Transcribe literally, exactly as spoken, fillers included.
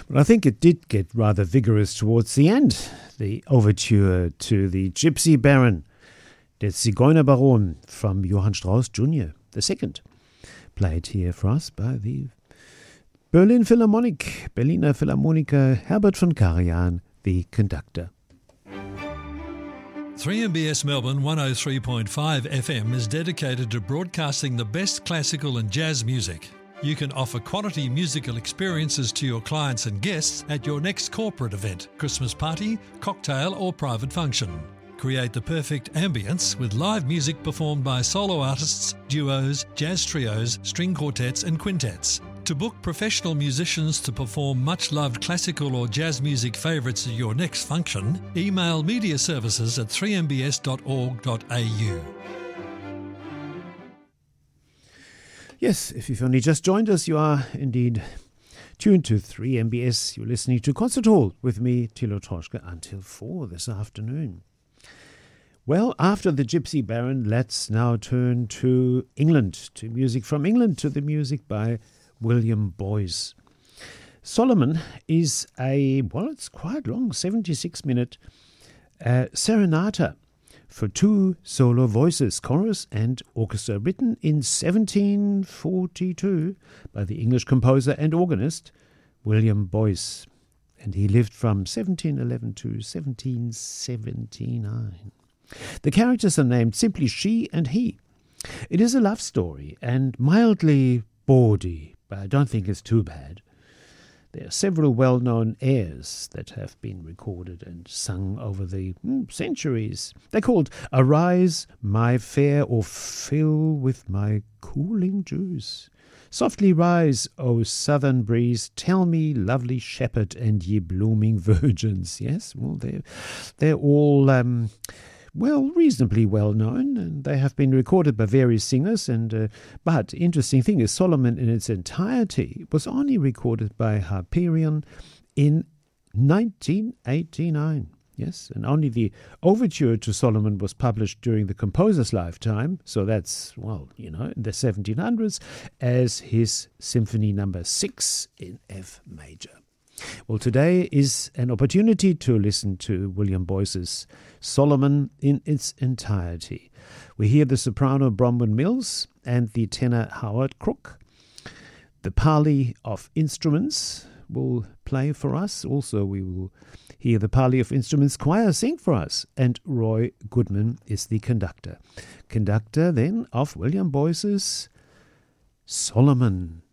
But I think it did get rather vigorous towards the end. The overture to the Gypsy Baron, Der Zigeunerbaron, from Johann Strauss Junior the second, played here for us by the Berlin Philharmonic, Berliner Philharmoniker, Herbert von Karajan, the conductor. three M B S Melbourne one oh three point five F M is dedicated to broadcasting the best classical and jazz music. You can offer quality musical experiences to your clients and guests at your next corporate event, Christmas party, cocktail or private function. Create the perfect ambience with live music performed by solo artists, duos, jazz trios, string quartets and quintets. To book professional musicians to perform much-loved classical or jazz music favourites at your next function, email media services at three m b s dot org dot a u. Yes, if you've only just joined us, you are indeed tuned to three M B S. You're listening to Concert Hall with me, Thilo Troschke, until four this afternoon. Well, after the Gypsy Baron, let's now turn to England, to music from England, to the music by William Boyce. Solomon is a, well, it's quite long, seventy-six minute uh, serenata for two solo voices, chorus and orchestra, written in seventeen forty-two by the English composer and organist William Boyce. And he lived from seventeen eleven to seventeen seventy-nine. The characters are named simply she and he. It is a love story and mildly bawdy, but I don't think it's too bad. There are several well-known airs that have been recorded and sung over the mm, centuries. They're called Arise, My Fair, or Fill with My Cooling Juice. Softly rise, O southern breeze, tell me, lovely shepherd, and ye blooming virgins. Yes, well, they're, they're all... Um, Well, reasonably well known, and they have been recorded by various singers. And uh, but interesting thing is, Solomon in its entirety was only recorded by Hyperion in nineteen eighty-nine. Yes, and only the overture to Solomon was published during the composer's lifetime. So that's, well, you know, in the seventeen hundreds, as his Symphony Number Six in F major. Well, today is an opportunity to listen to William Boyce's Solomon in its entirety. We hear the soprano Bronwyn Mills and the tenor Howard Crook. The Pali of Instruments will play for us. Also, we will hear the Pali of Instruments Choir sing for us, and Roy Goodman is the conductor. Conductor, then, of William Boyce's Solomon.